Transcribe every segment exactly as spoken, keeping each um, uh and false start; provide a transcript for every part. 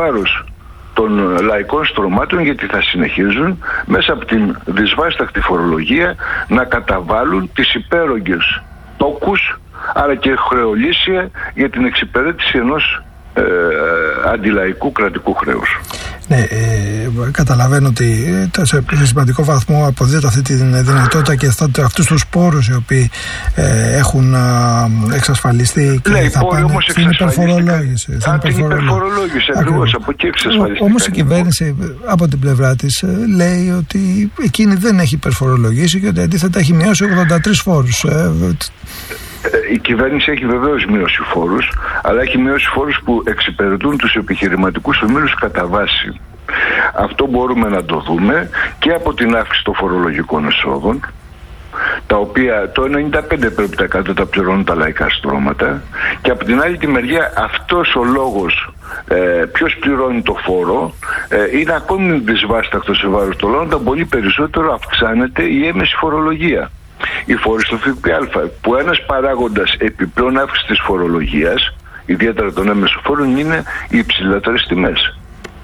βάρος των λαϊκών στρωμάτων, γιατί θα συνεχίζουν μέσα από την δυσβάσταχτη φορολογία να καταβάλουν τις υπέρογγες τόκους, άρα και χρεολύσια για την εξυπηρέτηση ενός ε, αντιλαϊκού κρατικού χρέους. Ναι, ε, καταλαβαίνω ότι ε, σε σημαντικό βαθμό αποδίδεται αυτή τη δυνατότητα και αυτούς τους πόρους οι οποίοι ε, έχουν ε, εξασφαλιστεί και ναι, θα πάνε στην υπερφορολόγηση. Στην υπερφορολόγηση, ακριβώς, από εκεί εξασφαλιστεί. Όμως η κυβέρνηση από την πλευρά της λέει ότι εκείνη δεν έχει υπερφορολογήσει και ότι αντίθετα έχει μειώσει ογδόντα τρεις φόρους. Ε, Η κυβέρνηση έχει βεβαίως μειώσει φόρους, αλλά έχει μειώσει φόρους που εξυπηρετούν τους επιχειρηματικούς ομίλους κατά βάση. Αυτό μπορούμε να το δούμε και από την αύξηση των φορολογικών εσόδων, τα οποία το ενενήντα πέντε τοις εκατό τα πληρώνουν τα λαϊκά στρώματα, και από την άλλη τη μεριά αυτός ο λόγος ε, ποιος πληρώνει το φόρο ε, είναι ακόμη δυσβάσταχτο σε βάρος των λόγων, όταν πολύ περισσότερο αυξάνεται η έμεση φορολογία. Η φόροι στο ΦΠΑ, που ένας παράγοντας επιπλέον αύξηση της φορολογίας, ιδιαίτερα των έμεσων φόρων, είναι οι υψηλότερες τιμές.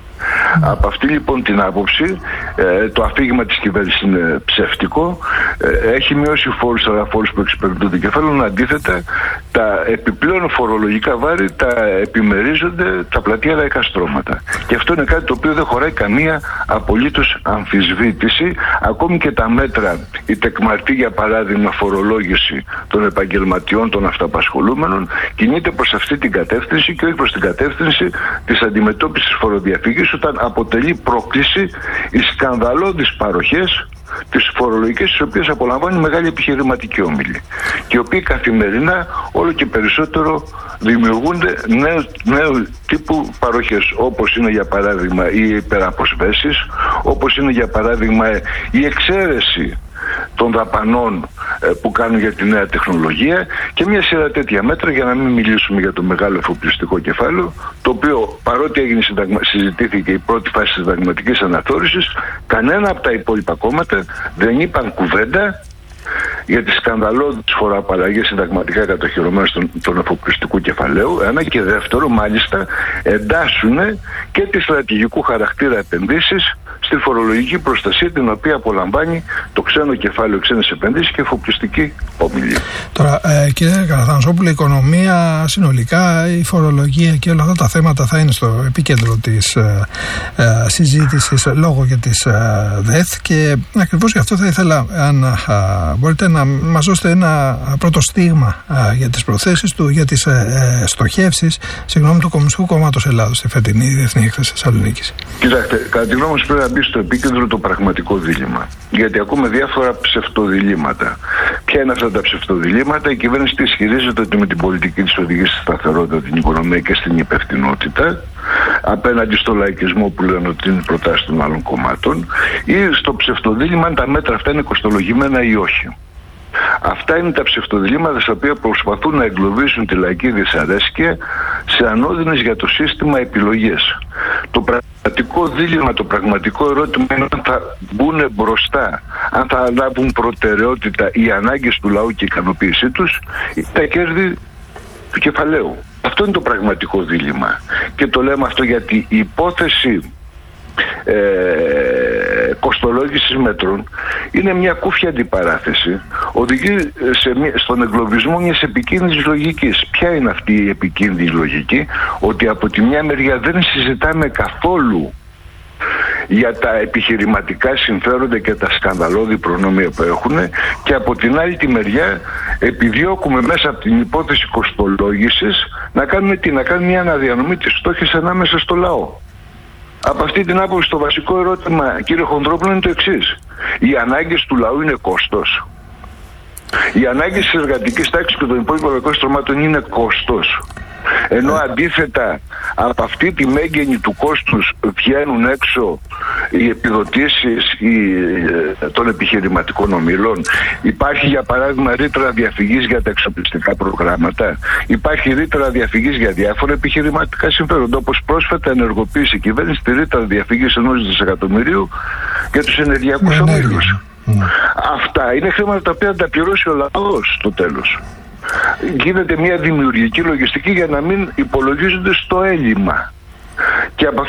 Mm. Από αυτή λοιπόν την άποψη ε, το αφήγημα της κυβέρνησης είναι ψεύτικο. Ε, έχει μειώσει φόρους, αλλά φόρους που εξυπηρετούν το κεφάλαιο, αντίθετα τα επιπλέον φορολογικά βάρη τα επιμερίζονται τα πλατεία λαϊκά στρώματα. Και αυτό είναι κάτι το οποίο δεν χωράει καμία απολύτως αμφισβήτηση. Ακόμη και τα μέτρα, η τεκμαρτή για παράδειγμα φορολόγηση των επαγγελματιών, των αυταπασχολούμενων, κινείται προς αυτή την κατεύθυνση και όχι προς την κατεύθυνση της αντιμετώπισης φοροδιαφυγής, όταν αποτελεί πρόκληση οι σκανδαλώδεις παροχές τις φορολογικές, τις οποίες απολαμβάνει μεγάλη επιχειρηματική όμιλη, και οι οποίοι καθημερινά όλο και περισσότερο δημιουργούνται νέου, νέου τύπου παροχές, όπως είναι για παράδειγμα οι υπεραποσβέσεις, όπως είναι για παράδειγμα η εξαίρεση των δαπανών ε, που κάνουν για τη νέα τεχνολογία και μια σειρά τέτοια μέτρα, για να μην μιλήσουμε για το μεγάλο εφοπλιστικό κεφάλαιο, το οποίο παρότι έγινε συνταγμα... συζητήθηκε η πρώτη φάση της συνταγματικής αναθεώρησης, κανένα από τα υπόλοιπα κόμματα δεν είπαν κουβέντα για τις σκανδαλώδεις φοροαπαλλαγές συνταγματικά κατοχυρωμένες των, των εφοπλιστικού κεφαλαίου, ένα, και δεύτερο μάλιστα εντάσσουν και τη στρατηγικού χαρακτήρα επενδύσεις στη φορολογική προστασία, την οποία απολαμβάνει το ξένο κεφάλαιο, ξένες επενδύσεις και εφοπλιστική όμιλη. Τώρα, ε, κύριε Καραθανασόπουλε, η οικονομία συνολικά, η φορολογία και όλα αυτά τα θέματα θα είναι στο επίκεντρο της ε, ε, συζήτησης λόγω για τις ε, ΔΕΘ, και ακριβώς γι' αυτό θα ήθελα, αν ε, μπορείτε να μας δώσετε ένα πρώτο στίγμα ε, για τις προθέσεις του, για τις ε, στοχεύσεις συγγνώμη, του Κομμουνιστικού Κόμματος Ελλάδος στη φετινή Διεθνή Έκθεση Θεσσαλονίκης. Κοιτάξτε, κατά τη γνώμη μου πρέπει να μπει στο επίκεντρο το πραγματικό δίλημμα. Γιατί ακούμε διάφορα ψευτοδιλήμματα. Ποια είναι αυτά τα ψευτοδιλήμματα? Η κυβέρνηση τη ισχυρίζεται ότι με την πολιτική της οδηγεί στη σταθερότητα, την οικονομία και στην υπευθυνότητα, απέναντι στο λαϊκισμό που λένε ότι είναι προτάσεις των άλλων κομμάτων, ή στο ψευτοδίλημμα αν τα μέτρα αυτά είναι κοστολογημένα ή όχι. Αυτά είναι τα ψευτοδιλήμματα στα οποία προσπαθούν να εγκλωβίσουν τη λαϊκή δυσαρέσκεια σε ανώδυνες για το σύστημα επιλογές. Το πραγματικό δίλημμα, το πραγματικό ερώτημα είναι αν θα μπουν μπροστά, αν θα ανάβουν προτεραιότητα οι ανάγκες του λαού και η ικανοποίησή τους ή τα κέρδη του κεφαλαίου. Αυτό είναι το πραγματικό δίλημμα. Και το λέμε αυτό γιατί η υπόθεση Ε, κοστολόγησης μέτρων είναι μια κούφια αντιπαράθεση, οδηγεί σε, στον εγκλωβισμό μιας επικίνδυνης λογικής. Ποια είναι αυτή η επικίνδυνη λογική? Ότι από τη μια μεριά δεν συζητάμε καθόλου για τα επιχειρηματικά συμφέροντα και τα σκανδαλώδη προνόμια που έχουν, και από την άλλη τη μεριά επιδιώκουμε μέσα από την υπόθεση κοστολόγησης να κάνουμε, τι, να κάνουμε μια αναδιανομή της φτώχειας ανάμεσα στο λαό. Από αυτή την άποψη το βασικό ερώτημα, κύριε Χονδρόπουλο, είναι το εξής. Οι ανάγκες του λαού είναι κόστος? Οι ανάγκες της εργατικής τάξης και των υπόλοιπων λαϊκών στρωμάτων είναι κόστος? Ενώ αντίθετα από αυτή τη μέγενη του κόστους βγαίνουν έξω οι επιδοτήσεις οι, των επιχειρηματικών ομίλων. Υπάρχει για παράδειγμα ρήτρα διαφυγής για τα εξοπλιστικά προγράμματα. Υπάρχει ρήτρα διαφυγής για διάφορα επιχειρηματικά συμφέροντα, όπως πρόσφατα ενεργοποίησε η κυβέρνηση τη ρήτρα διαφυγής ενός δισεκατομμυρίου για τους ενεργειακούς ομίλους. Mm. Αυτά είναι χρήματα τα οποία θα τα πληρώσει ο λαός στο τέλος. Γίνεται μια δημιουργική λογιστική για να μην υπολογίζονται στο έλλειμμα. Και από